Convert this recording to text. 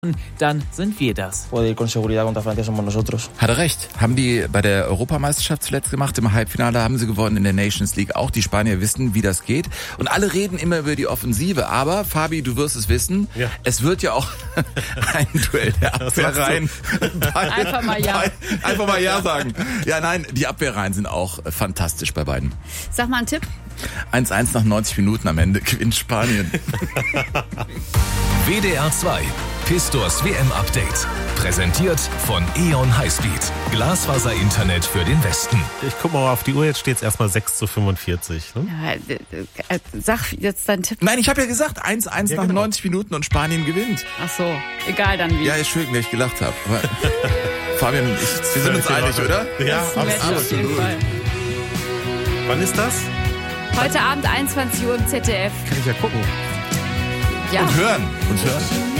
dann sind wir das. Puede ir con seguridad contra Francia, somos nosotros. Hat er recht. Haben die bei der Europameisterschaft zuletzt gemacht. Im Halbfinale haben sie gewonnen, in der Nations League auch. Die Spanier wissen, wie das geht. Und alle reden immer über die Offensive. Aber, Fabi, du wirst es wissen, es wird ja auch ein Duell der Abwehrreihen. Einfach mal ja. Einfach mal ja sagen. Ja, nein, die Abwehrreihen sind auch fantastisch bei beiden. Sag mal einen Tipp. 1-1 nach 90 Minuten am Ende gewinnt Spanien. WDR 2, Pistors WM-Update. Präsentiert von E.ON Highspeed. Glasfaser-Internet für den Westen. Ich guck mal auf die Uhr, jetzt steht es erstmal 6:45. Ne? Ja, sag jetzt deinen Tipp. Nein, ich habe ja gesagt, 1-1 nach 90 Minuten und Spanien gewinnt. Ach so, egal dann wie. Ja, ist schön, wie ich gelacht habe. Fabian und ich, wir sind uns einig, oder? Ja, Auf jeden Fall. Wann ist das? Heute Abend 21 Uhr im ZDF. Kann ich ja gucken. Ja. Und hören.